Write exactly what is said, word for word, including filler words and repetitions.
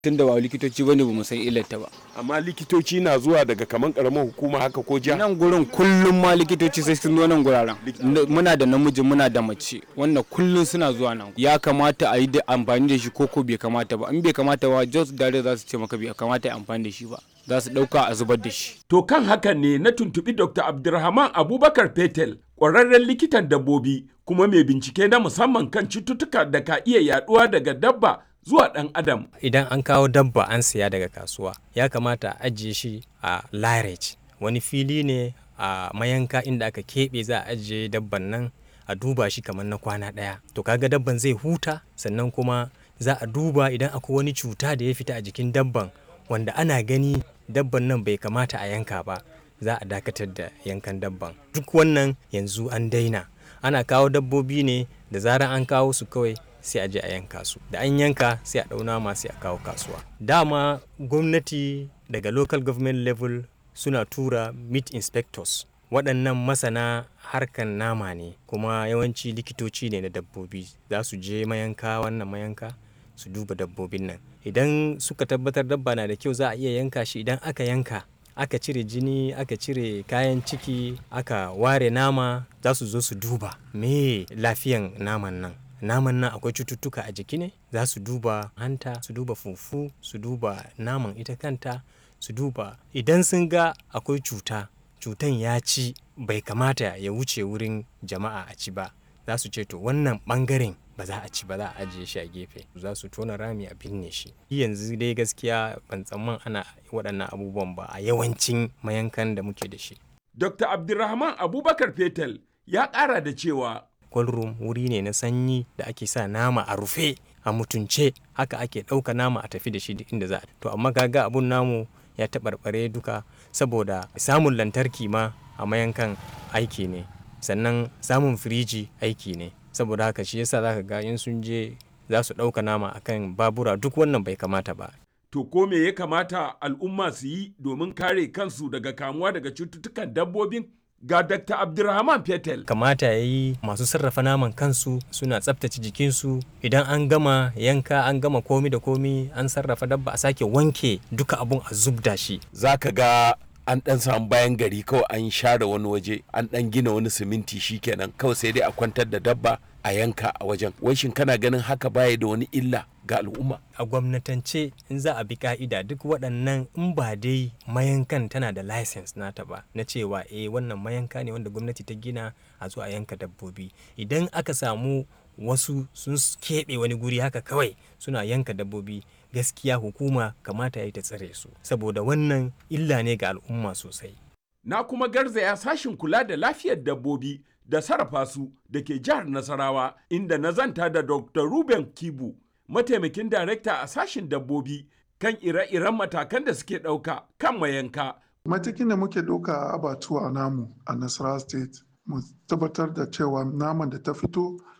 Tunda ba likitoci bane ba mu san illarta ba. Amma likitoci na zuwa daga kaman karamar hukuma haka ko jiha? Nan gurin kullum ma likitoci sai sun zo nan guraren. Muna da namiji muna da mace wannan kullum suna zuwa nan. Ya kamata a yi da amfani da shi ko ko bai kamata ba. In bai kamata ba just dare za su ce maka bai kamata a amfani da shi ba. Za su ɗauka a zubar da shi. To kan hakan ne na tuntuɓi Doctor Abdulrahman Abubakar Fetel, ƙwararren likitan dabbobi kuma mai bincike na musamman kan cututtuka da ka iya yaɗuwa daga dabba zuwa ɗan adam. Idan an kawo dabba an siya daga kasuwa ya kamata a ajiye shi a lairage, wani fili ne a mayanka inda aka keɓe za a ajiye dabban nan a duba shi kamar na kwana ɗaya. To kaga dabban zai huta, sannan kuma za a duba idan akwai wani cuta da ya fita a jikin dabban wanda ana gani dabban nan bai kamata a yanka ba, za a dakatar da yankan dabban. Duk wannan yanzu an daina, ana kawo dabbobi ne da zarar an kawo su kawai sai a je a yanka su, da an yanka sai a ɗau nama sai a kawo kasuwa. Dama gwamnati daga local government level suna tura meat inspectors, waɗannan masana harkan nama ne kuma yawanci likitoci ne na dabbobi, za su je mayanka wannan mayanka su duba dabbobin nan. Idan suka tabbatar dabba na da kyau za a iya yanka shi. Idan aka yanka aka cire jini aka cire kayan ciki aka ware nama, za su zo su duba me lafiyan naman nan. Naman nan akwai cututtuka a jiki ne, za su duba hanta, su duba fufu, su duba naman ita kanta, su duba idan sun ga akwai cuta, cutan ya ci bai kamata ya wuce wurin jama'a a ci ba, za su ce to wannan bangaren ba za a ci ba, za a ajiye shi a gefe, za su tona rami a binne shi. Yanzu dai gaskiya ban tsamman ana waɗannan abubuwan ba a yawancin mayankan da muke da shi. Doctor Abdulrahman Abubakar Fetel ya ƙara da cewa cold room wuri ne na sanyi da ake sa nama a rufe a mutunce, haka ake ɗauka nama a tafi da shi duk inda za a. To amma kaga abun namu ya taɓarɓare duka saboda samun lantarki ma a mayankan aiki ne, sannan samun firiji aiki ne, saboda haka shi yasa zaka ga in sun je za su ɗauka nama akan babura, duk wannan bai kamata ba. To ko me ya kamata al'umma su yi domin kare kansu daga kamuwa daga cututtukan dabbobin? Ga Doctor Abdulrahman Fetel. Kamata ya yi masu sarrafa naman kansu suna tsaftace jikinsu, idan an gama yanka an gama komi da komi an sarrafa dabba a sake wanke duka abun a zubda shi. Za ka ga an ɗan samu bayan gari kawai an share wani waje, an ɗan gina wani siminti shikenan kawai sai dai a kwantar da dabba a yanka a wajen. Wai shin kana ganin haka baya da wani illa ga al'umma? A gwamnatance in za a bi ka'ida duk waɗannan in ba dai mayankan tana da license nata ba na cewa eh wannan mayanka ne wanda gwamnati ta gina a zo a yanka dabbobi. Idan aka samu wasu sun keɓe wani guri haka kawai suna yanka dabbobi, gaskiya hukuma kamata ya yi ta tsare su, saboda wannan illa ne ga al'umma sosai. Na kuma garzaya sashin kula da lafiyar dabbobi da sarrafa su da ke jihar Nasarawa, inda na zanta da Doctor Ruben Kibu, mataimakin darekta a sashin dabbobi, kan ire-iren matakan da suke ɗauka kan mayanka. Matakin da muke ɗauka a abatuwa namu a Nasarawa State, mu tabbatar da cewa naman da ta fito